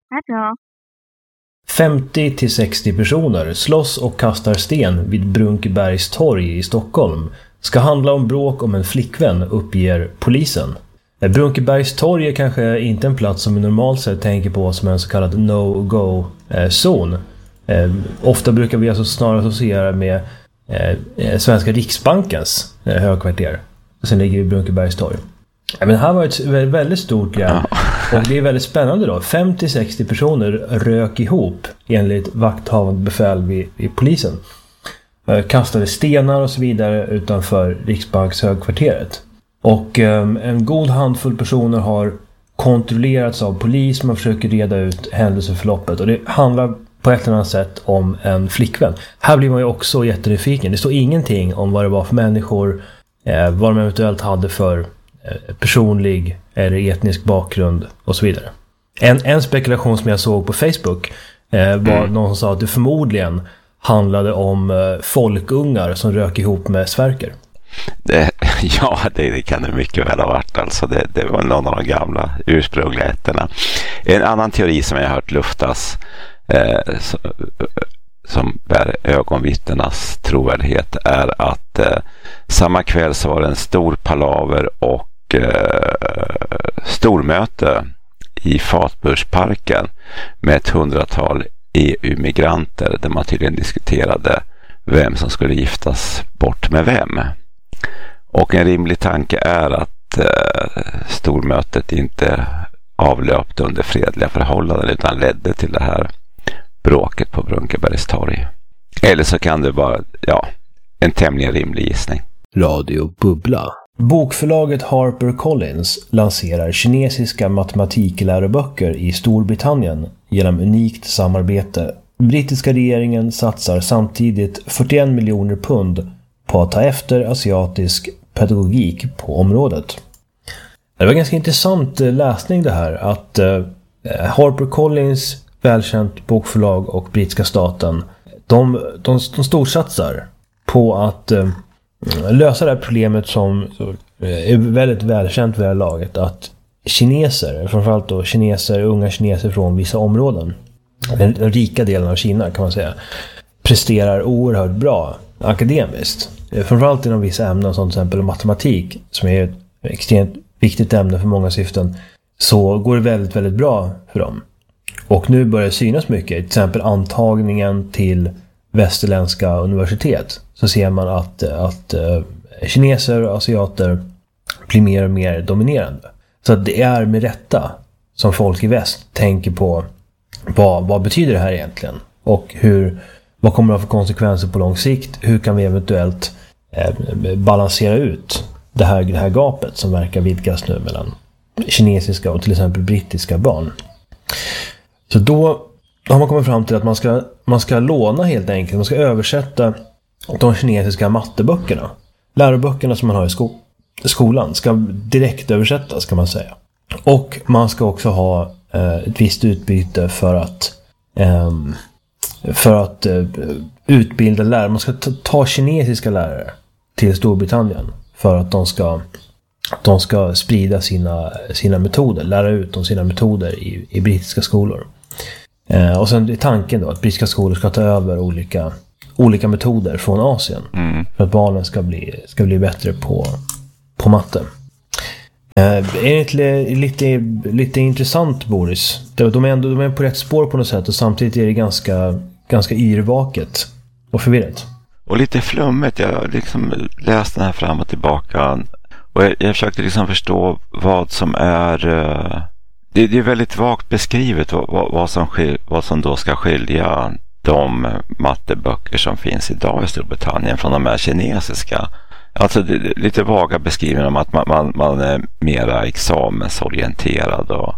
Hallå. 50-60 personer slåss och kastar sten vid Brunkebergs torg i Stockholm. Ska handla om bråk om en flickvän, uppger polisen. Brunkebergs torg är kanske inte en plats som vi normalt sett tänker på som en så kallad no-go-zon. Ofta brukar vi alltså snarare associera med Svenska Riksbankens högkvarter. Sen ligger vi i Brunkebergs torg. Men det här var ett väldigt stort grej. Och det är väldigt spännande då. 50-60 personer rök ihop enligt vakthavande befäl vid polisen. Kastade stenar och så vidare utanför Riksbanks högkvarteret. Och en god handfull personer har kontrollerats av polis. Man försöker reda ut händelseförloppet. Och det handlar på ett eller annat sätt om en flickvän. Här blir man ju också jättenyfiken. Det står ingenting om vad det var för människor. Vad de eventuellt hade för personlig eller etnisk bakgrund och så vidare. En spekulation som jag såg på Facebook var någon som sa att det förmodligen handlade om folkungar som rök ihop med sverker. Det kan det mycket väl ha varit. Alltså det var någon av de gamla ursprungliga ätterna. En annan teori som jag har hört luftas som bär ögonvittnenas trovärdighet är att samma kväll så var det en stor palaver och stormöte i Fatbursparken med ett 100-tal EU-migranter där man tydligen diskuterade vem som skulle giftas bort med vem. Och en rimlig tanke är att stormötet inte avlöpte under fredliga förhållanden utan ledde till det här bråket på Brunkebergs torg. Eller så kan det vara en tämligen rimlig gissning. Radio Bubbla. Bokförlaget HarperCollins lanserar kinesiska matematikläroböcker i Storbritannien genom unikt samarbete. Brittiska regeringen satsar samtidigt 41 miljoner pund på att ta efter asiatisk pedagogik på området. Det var ganska intressant läsning det här att HarperCollins, välkänt bokförlag och brittiska staten, de storsatsar på att lösa det här problemet som är väldigt välkänt vid det här laget, att kineser, framförallt då unga kineser från vissa områden, den rika delen av Kina kan man säga, presterar oerhört bra akademiskt. Framförallt inom vissa ämnen som till exempel matematik, som är ett extremt viktigt ämne för många syften, så går det väldigt, väldigt bra för dem. Och nu börjar det synas mycket, till exempel antagningen till västerländska universitet, så ser man att kineser och asiater blir mer och mer dominerande. Så att det är med rätta som folk i väst tänker på vad betyder det här egentligen? Och vad kommer det ha för konsekvenser på lång sikt? Hur kan vi eventuellt balansera ut det här gapet som verkar vidgas nu mellan kinesiska och till exempel brittiska barn? Så då har man kommit fram till att man ska låna helt enkelt. Man ska översätta de kinesiska matteböckerna. Läroböckerna som man har i skolan ska direkt översättas, kan man säga. Och man ska också ha ett visst utbyte för att utbilda lärare. Man ska ta kinesiska lärare till Storbritannien för att de ska sprida sina metoder, lära ut om sina metoder i brittiska skolor. Och sen är tanken då att brittiska skolor ska ta över olika metoder från Asien för att barnen ska bli bättre på matte. Är det lite intressant, Boris? De är på rätt spår på något sätt, och samtidigt är det ganska yrvaket och förvirrat. Och lite flummigt. Jag har liksom läst den här fram och tillbaka, och jag försökte liksom förstå vad som är... Det är väldigt vagt beskrivet vad som då ska skilja de matteböcker som finns idag i Storbritannien från de här kinesiska. Alltså det är lite vaga beskrivningar om att man är mera examensorienterad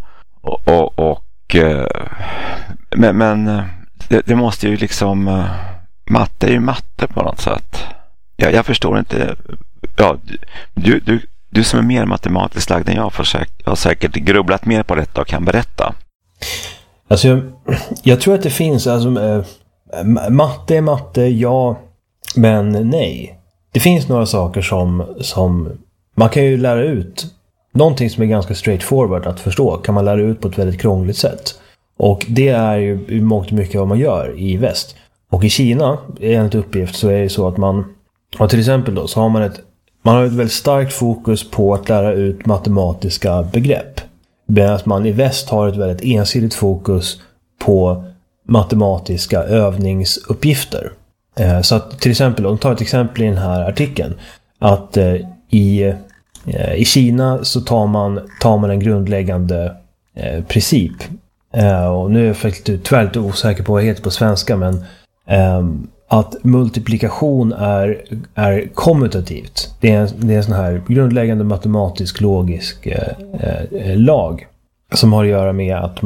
men det måste ju liksom, matte är ju matte på något sätt. Jag förstår inte. Ja, du som är mer matematiskt lagd än jag har säkert grubblat mer på detta och kan berätta. Alltså jag tror att det finns, alltså, matte är matte, ja, men nej. Det finns några saker som man kan ju lära ut. Någonting som är ganska straightforward att förstå kan man lära ut på ett väldigt krångligt sätt. Och det är ju i mångt och mycket vad man gör i väst. Och i Kina, enligt uppgift, så är det så att man till exempel då, så har man ett väldigt starkt fokus på att lära ut matematiska begrepp. Medan man i väst har ett väldigt ensidigt fokus på matematiska övningsuppgifter. Så att till exempel, om vi tar ett exempel i den här artikeln, att i Kina så tar man en grundläggande princip. Och nu är jag faktiskt tyvärr lite osäker på vad det heter på svenska, men att multiplikation är kommutativt. Det är en sån här grundläggande matematisk logisk lag som har att göra med att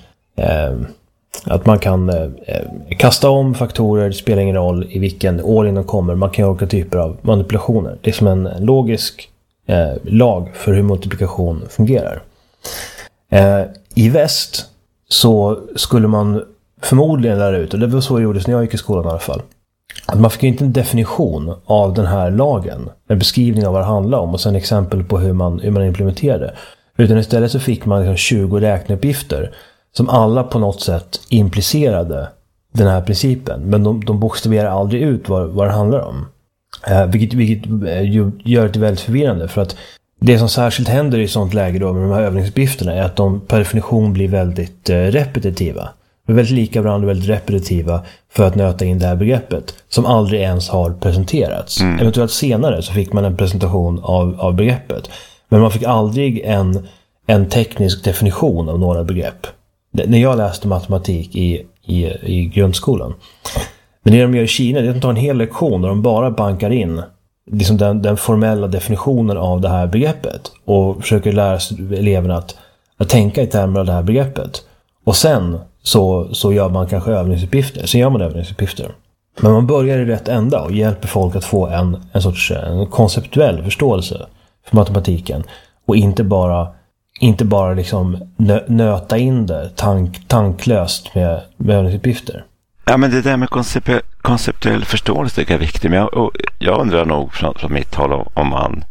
man kan kasta om faktorer. Det spelar ingen roll i vilken ordning de kommer. Man kan göra olika typer av manipulationer. Det är som en logisk lag för hur multiplikation fungerar. I väst så skulle man förmodligen lära ut, och det var så det gjordes när jag gick i skolan i alla fall, att man fick inte en definition av den här lagen, en beskrivning av vad det handlar om och sen exempel på hur man implementerade det. Utan istället så fick man liksom 20 räkneuppgifter som alla på något sätt implicerade den här principen, men de bokstaverar aldrig ut vad det handlar om. Vilket gör det väldigt förvirrande, för att det som särskilt händer i sånt läge då med de här övningsuppgifterna är att de per definition blir väldigt repetitiva. De är väldigt lika varandra, väldigt repetitiva för att nöta in det här begreppet som aldrig ens har presenterats. Eventuellt senare så fick man en presentation av begreppet, men man fick aldrig en teknisk definition av några begrepp. När jag läste matematik i grundskolan. Men det de gör i Kina är att de tar en hel lektion och de bara bankar in liksom den formella definitionen av det här begreppet och försöker lära eleverna att tänka i termer av det här begreppet. Och sen så gör man kanske övningsuppgifter. Sen gör man övningsuppgifter. Men man börjar i rätt ända och hjälper folk att få en sorts konceptuell förståelse för matematiken. Och inte bara liksom nöta in det tanklöst med övningsuppgifter. Ja, men det där med konceptuell förståelse är viktigt. Men jag undrar nog från mitt håll om man...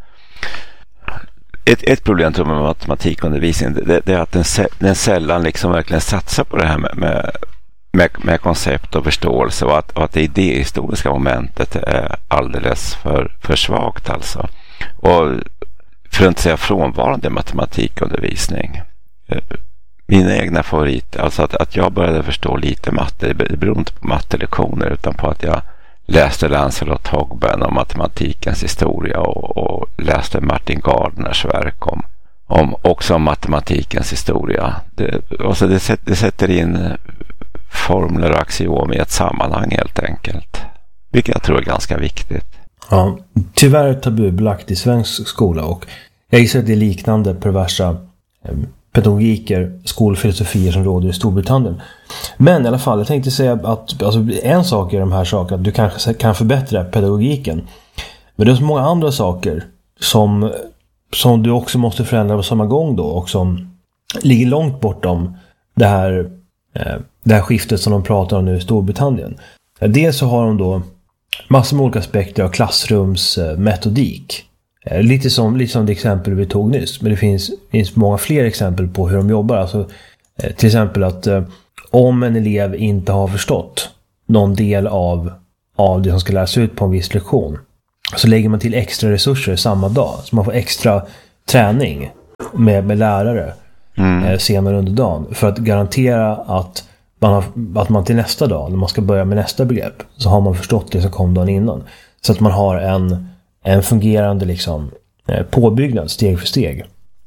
Ett problem tror jag med matematikundervisning, det är att den sällan liksom verkligen satsar på det här med koncept och förståelse, och att det idéhistoriska momentet är alldeles för svagt alltså. Och för att inte säga frånvarande matematikundervisning. Mina egna favoriter, alltså att jag började förstå lite matte, det beror inte på mattelektioner utan på att jag läste Lancelot Hogben om matematikens historia och läste Martin Gardners verk om också om matematikens historia. Det sätter in formler och axiom i ett sammanhang helt enkelt. Vilket jag tror är ganska viktigt. Ja, tyvärr tabubelagt i svensk skola, och jag gissar att det är liknande perversa pedagogiker, skolfilosofier som råder i Storbritannien. Men i alla fall, jag tänkte säga att alltså, en sak är de här sakerna att du kanske kan förbättra pedagogiken. Men det är så många andra saker som du också måste förändra på samma gång då, och som ligger långt bortom det här skiftet som de pratar om nu i Storbritannien. Dels så har de då massor med olika aspekter av klassrumsmetodik. Lite som det exempel vi tog nyss, men det finns många fler exempel på hur de jobbar. Alltså, till exempel att om en elev inte har förstått någon del av det som ska läras ut på en viss lektion, så lägger man till extra resurser samma dag. Så man får extra träning med lärare senare under dagen för att garantera att man till nästa dag, när man ska börja med nästa begrepp, så har man förstått det som kom dagen innan. Så att man har en fungerande liksom, påbyggnad steg för steg.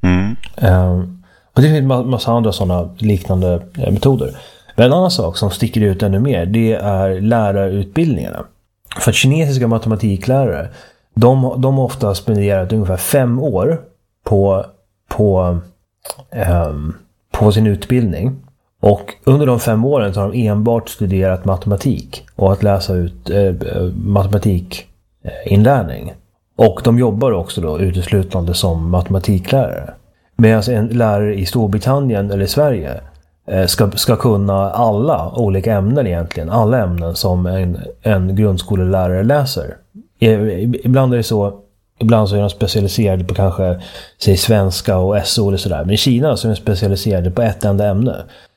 Och det finns en massa andra sådana liknande metoder. Men en annan sak som sticker ut ännu mer, det är lärarutbildningarna. För att kinesiska matematiklärare, de har ofta spenderat ungefär 5 år på sin utbildning. Och under de 5 åren så har de enbart studerat matematik och att läsa ut matematikinlärning. Och de jobbar också då uteslutande som matematiklärare. Medan en lärare i Storbritannien eller Sverige ska kunna alla olika ämnen egentligen. Alla ämnen som en grundskolelärare läser. Ibland är det så. Ibland så är de specialiserade på kanske säg svenska och SO eller sådär. Men i Kina så är de specialiserade på ett enda ämne.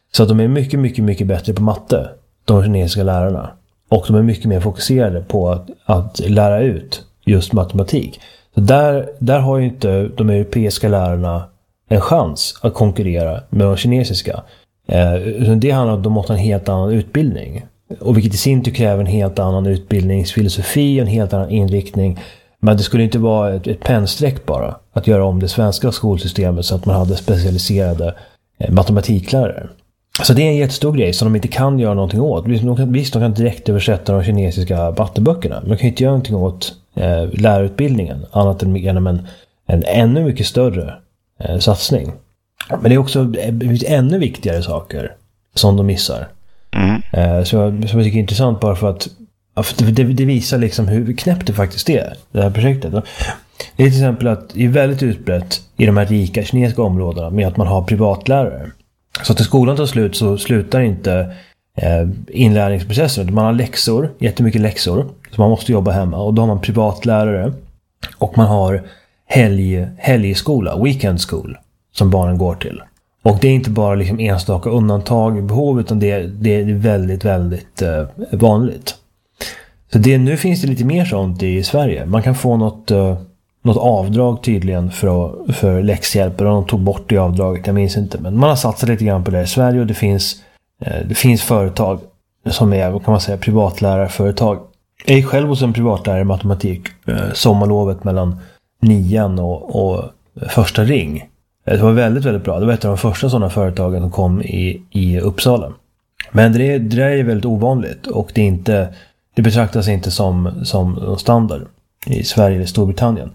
Så att de är mycket, mycket, mycket bättre på matte, de kinesiska lärarna. Och de är mycket mer fokuserade på att lära ut just matematik. Så där har ju inte de europeiska lärarna en chans att konkurrera med de kinesiska. Det handlar om att de måste ha en helt annan utbildning. Och vilket i sin tur kräver en helt annan utbildningsfilosofi och en helt annan inriktning. Men det skulle inte vara ett pennsträck bara att göra om det svenska skolsystemet så att man hade specialiserade matematiklärare. Så det är en jättestor grej som de inte kan göra någonting åt. Visst, de kan direkt översätta de kinesiska matteböckerna. Men de kan inte göra någonting åt lärarutbildningen annat än genom en ännu mycket större satsning. Men det är också ännu viktigare saker som de missar. Som jag tycker är intressant bara för att det visar liksom hur knäppt det faktiskt är, det här projektet. Det är till exempel att det är väldigt utbrett i de här rika kinesiska områdena med att man har privatlärare. Så att när skolan tar slut så slutar inte inlärningsprocessen. Man har läxor, jättemycket läxor, så man måste jobba hemma. Och då har man privatlärare och man har helgskola, weekend school, som barnen går till. Och det är inte bara liksom enstaka undantag i behov, utan det är väldigt, väldigt vanligt. Så nu finns det lite mer sånt i Sverige. Man kan få något avdrag tydligen för läxhjälp. Eller de tog bort det avdraget, jag minns inte. Men man har satsat lite grann på det i Sverige. Och det finns företag som är, kan man säga, privatlärarföretag. Jag är själv hos en privatlärare i matematik sommarlovet mellan 9 och första ring. Det var väldigt, väldigt bra. Det var ett av de första sådana företagen som kom i Uppsala. Men det är väldigt ovanligt. Och det betraktas inte som standard i Sverige eller Storbritannien.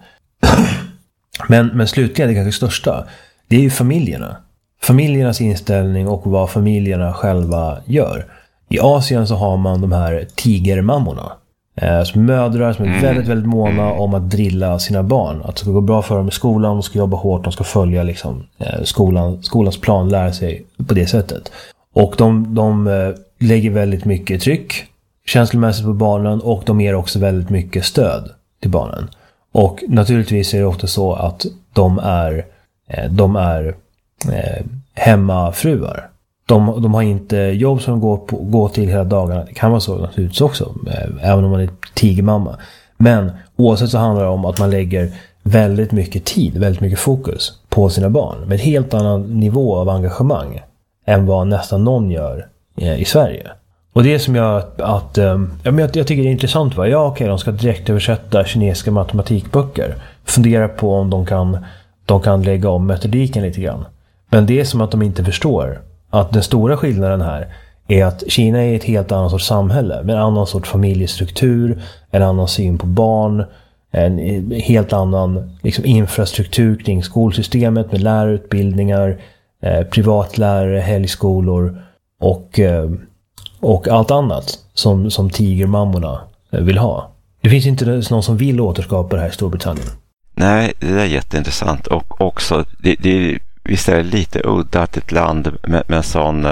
Men slutligen, det kanske största, det är ju familjerna. Familjernas inställning och vad familjerna själva gör. I Asien så har man de här tigermammorna. Som mödrar som är väldigt, väldigt måna om att drilla sina barn. Att det ska gå bra för dem i skolan, de ska jobba hårt, de ska följa liksom, skolans plan, lära sig på det sättet. Och de lägger väldigt mycket tryck känslomässigt på barnen, och de ger också väldigt mycket stöd till barnen. Och naturligtvis är det ofta så att de är hemmafruar. De har inte jobb som går till hela dagarna. Det kan vara så naturligtvis också, även om man är tigermamma. Men oavsett så handlar det om att man lägger väldigt mycket tid, väldigt mycket fokus på sina barn. Med en helt annan nivå av engagemang än vad nästan någon gör i Sverige. Och det som gör att jag tycker det är intressant. De ska direkt översätta kinesiska matematikböcker. Fundera på om de kan lägga om metodiken lite grann. Men det är som att de inte förstår att den stora skillnaden här är att Kina är ett helt annat sorts samhälle. Med en annan sorts familjestruktur, en annan syn på barn, en helt annan liksom, infrastruktur kring skolsystemet med lärarutbildningar, privatlärare, helgskolor och allt annat som tigermammorna vill ha. Det finns inte någon som vill återskapa det här i Storbritannien. Nej, det är jätteintressant. Och också, visst är det lite udda att ett land med en sån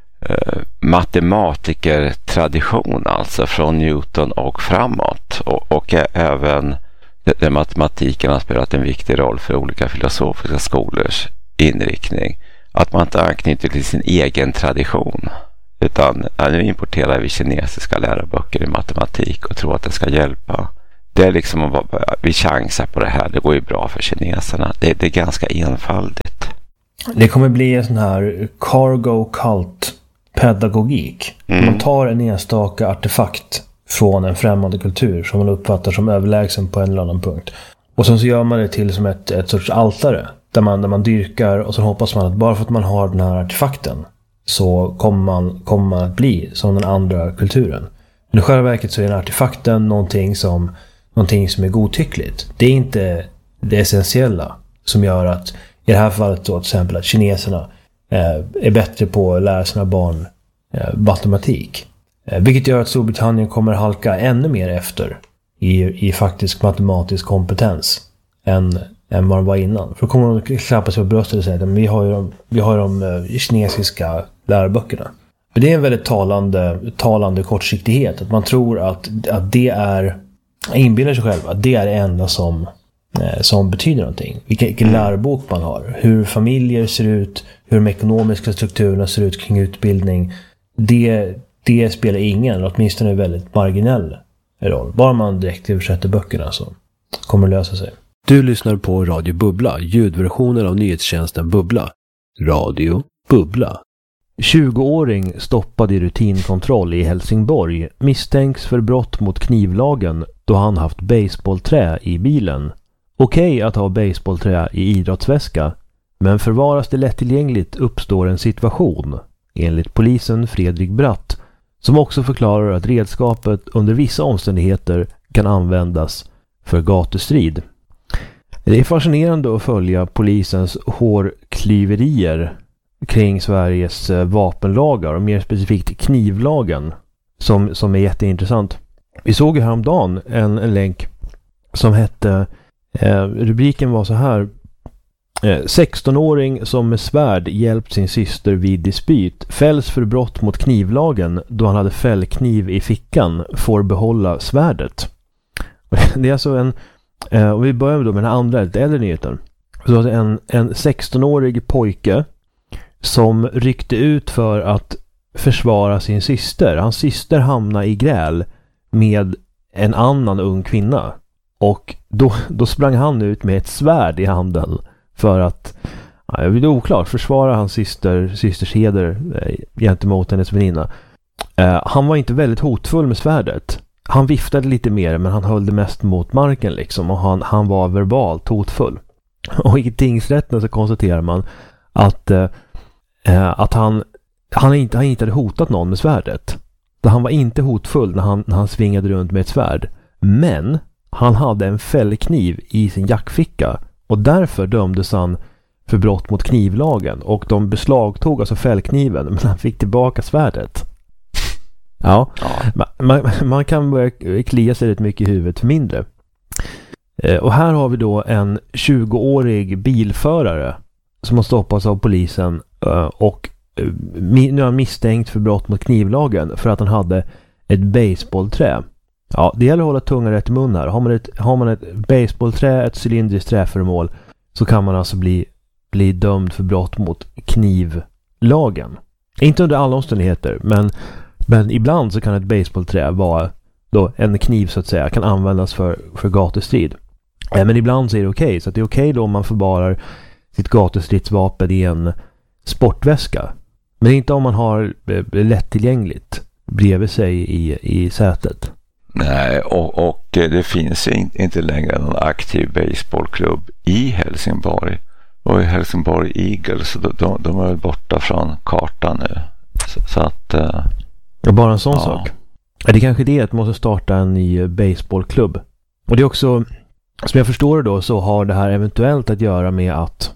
matematikertradition, alltså från Newton och framåt. Och även där matematiken har spelat en viktig roll för olika filosofiska skolors inriktning. Att man inte anknyter till sin egen tradition. Utan nu importerar vi kinesiska lärarböcker i matematik och tror att det ska hjälpa. Det är liksom vi chansar på det här. Det går ju bra för kineserna. Det är ganska enfaldigt. Det kommer bli en sån här cargo cult pedagogik. Man tar en enstaka artefakt från en främmande kultur som man uppfattar som överlägsen på en eller annan punkt. Och sen så gör man det till som ett sorts altare där man dyrkar, och så hoppas man att bara för att man har den här artefakten så kommer man att bli som den andra kulturen. Men i själva verket så är den artefakten någonting som är godtyckligt. Det är inte det essentiella som gör att i det här fallet då, till exempel att kineserna är bättre på att lära sina barn matematik. Vilket gör att Storbritannien kommer halka ännu mer efter i faktisk matematisk kompetens än vad de var innan. För då kommer de klappa sig på bröstet och säga att vi har de kinesiska läroböckerna. Men det är en väldigt talande kortsiktighet. Att man tror att det är, inbillar sig själv att det är det enda som betyder någonting. Vilken lärobok man har. Hur familjer ser ut. hur de ekonomiska strukturerna ser ut kring utbildning, det spelar ingen, åtminstone väldigt marginell roll. Bara man direkt översätter böckerna så kommer det lösa sig. Du lyssnar på Radio Bubbla, ljudversionen av nyhetstjänsten Bubbla. Radio Bubbla. 20-åring stoppad i rutinkontroll i Helsingborg misstänks för brott mot knivlagen då han haft baseballträ i bilen. Okej att ha baseballträ i idrottsväska, men förvaras det lättillgängligt uppstår en situation, enligt polisen Fredrik Bratt, som också förklarar att redskapet under vissa omständigheter kan användas för gatustrid. Det är fascinerande att följa polisens hårklyverier kring Sveriges vapenlagar och mer specifikt knivlagen som är jätteintressant. Vi såg ju häromdagen en länk som hette, rubriken var så här: 16-åring som med svärd hjälpt sin syster vid dispyt fälls för brott mot knivlagen då han hade fällkniv i fickan, får behålla svärdet. Det är alltså och vi börjar då med den andra, lite äldre nyheten. Så en 16-årig pojke som ryckte ut för att försvara sin syster. Hans syster hamnade i gräl med en annan ung kvinna. Och då sprang han ut med ett svärd i handen för att, jag vill oklart, försvara hans systers heder gentemot hennes väninna. Han var inte väldigt hotfull med svärdet. Han viftade lite mer, men han höll det mest mot marken liksom, och han var verbalt hotfull. Och i tingsrätten så konstaterar man att han inte hade hotat någon med svärdet. Han var inte hotfull när han svingade runt med ett svärd. Men han hade en fällkniv i sin jackficka och därför dömdes han för brott mot knivlagen, och de beslagtog alltså fällkniven, men han fick tillbaka svärdet. Ja. Man kan börja klia sig rätt mycket i huvudet för mindre. Och här har vi då en 20-årig bilförare som har stoppats av polisen och nu är han misstänkt för brott mot knivlagen för att han hade ett baseballträ. Ja, det gäller att hålla tungan rätt i mun här. Har man ett baseballträ, ett cylindriskt träföremål, så kan man alltså bli dömd för brott mot knivlagen. Inte under alla omständigheter, men ibland så kan ett baseballträ vara då en kniv så att säga, kan användas för gatustrid. Men ibland så är det okej. Så att det är okej då om man förvarar sitt gatustridsvapen i en sportväska. Men inte om man har lättillgängligt bredvid sig i sätet. Nej, och det finns inte längre någon aktiv baseballklubb i Helsingborg. Och i Helsingborg Eagles, de är väl borta från kartan nu. Så att... bara en sån sak. Är det kanske det att man måste starta en ny baseballklubb? Och det är också, som jag förstår det då, så har det här eventuellt att göra med att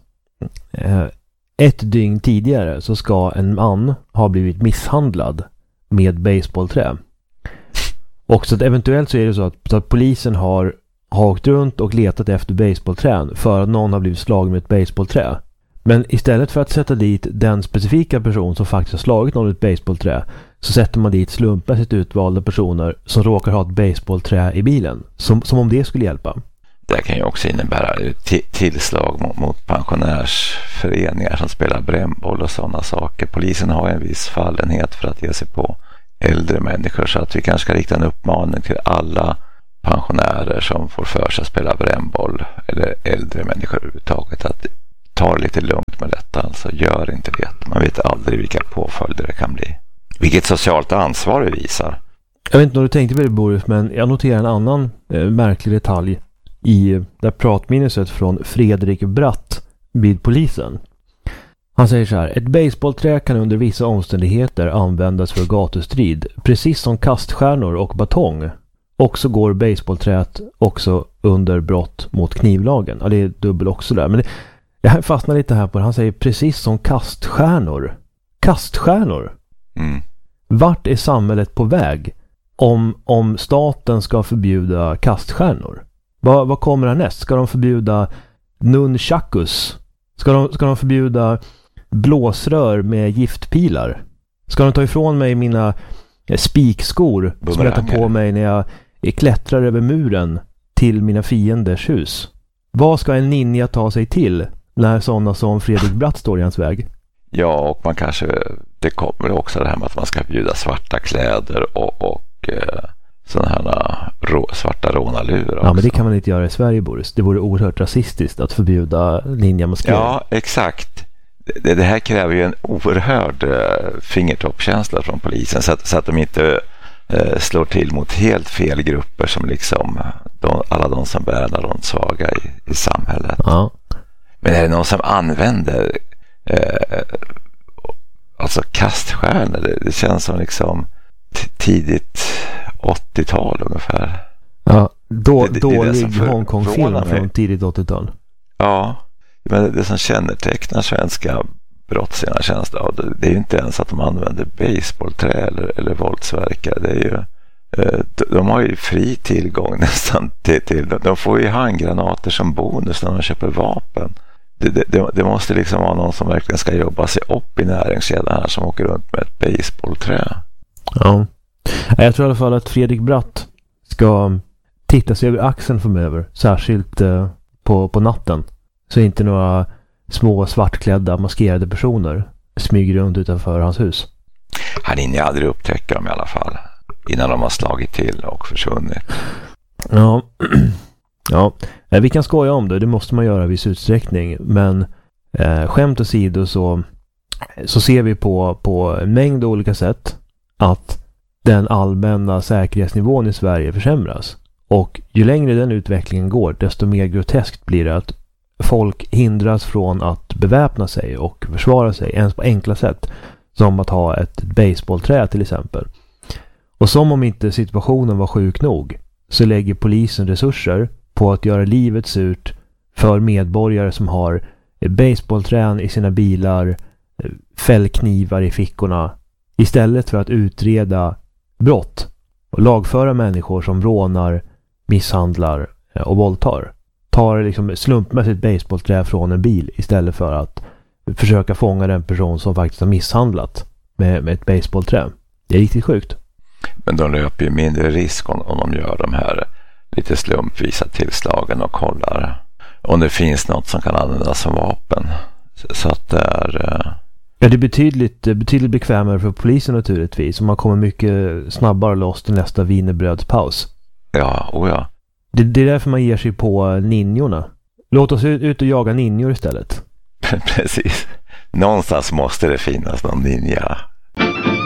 ett dygn tidigare så ska en man ha blivit misshandlad med baseballträ. Och så att eventuellt så är det så att polisen har åkt runt och letat efter baseballträn för att någon har blivit slagen med ett baseballträ. Men istället för att sätta dit den specifika person som faktiskt har slagit någon med ett baseballträ, så sätter man dit slumpmässigt utvalda personer som råkar ha ett baseballträ i bilen. Som om det skulle hjälpa. Det kan ju också innebära tillslag mot pensionärsföreningar som spelar brännboll och sådana saker. Polisen har en viss fallenhet för att ge sig på äldre människor, så att vi kanske ska rikta en uppmaning till alla pensionärer som får för sig att spela brännboll, eller äldre människor överhuvudtaget, att ta det lite lugnt med detta. Alltså gör inte det. Man vet aldrig vilka påföljder det kan bli. Vilket socialt ansvar vi visar. Jag vet inte om du tänkte på det, Boris, men jag noterar en annan märklig detalj i det pratminneset från Fredrik Bratt vid polisen. Han säger så här: ett baseballträ kan under vissa omständigheter användas för gatustrid, precis som kaststjärnor och batong. Och så går baseballträet också under brott mot knivlagen. Ja, det är dubbel också där. Men jag fastnar lite här på det. Han säger precis som kaststjärnor. Kaststjärnor? Mm. Vart är samhället på väg om staten ska förbjuda kaststjärnor? Vad kommer härnäst? Ska de förbjuda nunchakus? Ska de förbjuda blåsrör med giftpilar? Ska de ta ifrån mig mina spikskor som jag tar på mig när jag klättrar över muren till mina fienders hus? Vad ska en ninja ta sig till när sådana som Fredrik Bratt står i hans väg? Ja, och man kanske, det kommer också det här med att man ska förbjuda svarta kläder och sådana här svarta rånarlurar också. Ja, men det kan man inte göra i Sverige, Boris. Det vore oerhört rasistiskt att förbjuda ninja-maskerade. Ja, exakt. Det här kräver ju en oerhörd fingertoppkänsla från polisen så att de inte slår till mot helt fel grupper som liksom alla de som bär runt svaga i samhället. Ja. Men är det någon som använder alltså kaststjärnor? Det känns som liksom tidigt 80-tal ungefär. Ja, dålig Hongkong-film från tidigt 80-tal. Ja, men det som kännetecknar svenska brottslingar känns det är ju inte ens att de använder baseballträ eller våldsverkare. Det är ju, de har ju fri tillgång nästan till de får ju handgranater som bonus när de köper vapen. Det måste liksom vara någon som verkligen ska jobba sig upp i näringskedjan här som åker runt med ett baseballträ. Ja. Jag tror i alla fall att Fredrik Bratt ska titta sig över axeln framöver, särskilt på natten, så inte några små svartklädda maskerade personer smyger runt utanför hans hus. Han hinner aldrig upptäcka dem i alla fall innan de har slagit till och försvunnit. Ja. Ja, vi kan skoja om det måste man göra i viss utsträckning, men skämt åsido så ser vi på en mängd olika sätt att den allmänna säkerhetsnivån i Sverige försämras. Och ju längre den utvecklingen går, desto mer groteskt blir det att folk hindras från att beväpna sig och försvara sig ens på enkla sätt, som att ha ett baseballträ till exempel. Och som om inte situationen var sjuk nog, så lägger polisen resurser på att göra livet surt för medborgare som har baseballträn i sina bilar, fällknivar i fickorna, istället för att utreda brott och lagföra människor som rånar, misshandlar och våldtar. Tar liksom slumpmässigt baseballträ från en bil istället för att försöka fånga den person som faktiskt har misshandlat med ett baseballträ. Det är riktigt sjukt. Men de löper ju mindre risk om de gör de här lite slumpvisa tillslagen och kollar om det finns något som kan användas som vapen. Så att det är... Ja, det är betydligt bekvämare för polisen naturligtvis. Och man kommer mycket snabbare loss till nästa wienerbrödspaus. Ja, ja. Det är därför man ger sig på ninjorna. Låt oss ut och jaga ninjor istället. Precis. Någonstans måste det finnas någon ninja